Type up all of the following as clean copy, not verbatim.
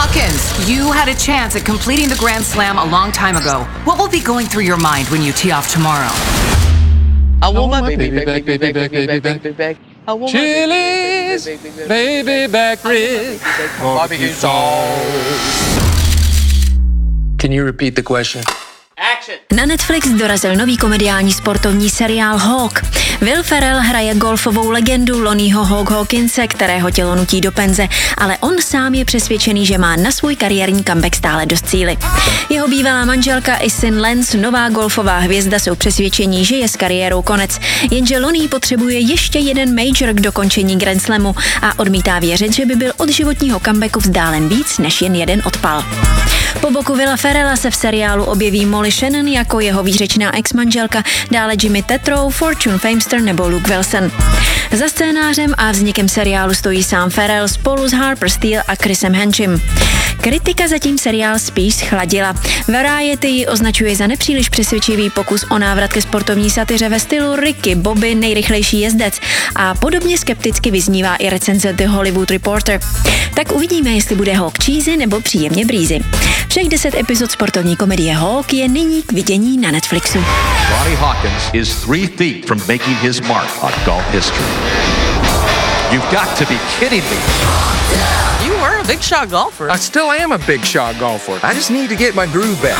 Hawkins, you had a chance at completing the Grand Slam a long time ago. What will be going through your mind when you tee off tomorrow? I want my baby back. Chili's baby back rib. Barbecue sauce. Can you repeat the question? Na Netflix dorazil nový komediální sportovní seriál Hawk. Will Ferrell hraje golfovou legendu Lonnieho Hawk Hawkinse, kterého tělo nutí do penze, ale on sám je přesvědčený, že má na svůj kariérní comeback stále dost síly. Jeho bývalá manželka i syn Lance, nová golfová hvězda, jsou přesvědčení, že je s kariérou konec, jenže Lonnie potřebuje ještě jeden major k dokončení Grand Slamu a odmítá věřit, že by byl od životního comebacku vzdálen víc než jen jeden odpal. Po boku Willa Ferrella se v seriálu objeví Molly Shannon jako jeho výřečná ex-manželka, dále Jimmy Tetrow, Fortune Famester nebo Luke Wilson. Za scénářem a vznikem seriálu stojí sám Ferrell spolu s Harper Steele a Chrisem Henchim. Kritika zatím seriál spíš schladila. Variety ji označuje za nepříliš přesvědčivý pokus o návrat ke sportovní satyře ve stylu Ricky Bobby, nejrychlejší jezdec, a podobně skepticky vyznívá i recenze The Hollywood Reporter. Tak uvidíme, jestli bude Hawk cheesy nebo příjemně breezy. Všech 10 epizod sportovní komedie Hawk je nyní k vidění na Netflixu. Ronnie Hawkins is 3 feet from making his mark on golf history. You've got to be kidding me. You were a big shot golfer. I still am a big shot golfer. I just need to get my groove back.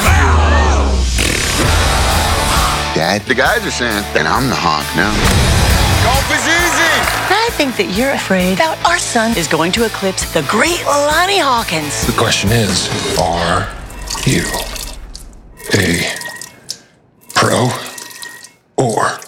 Dad, the guys are saying that I'm the Hawk now. Golf is easy. I think that you're afraid that our son is going to eclipse the great Lonnie Hawkins. The question is, are you a pro or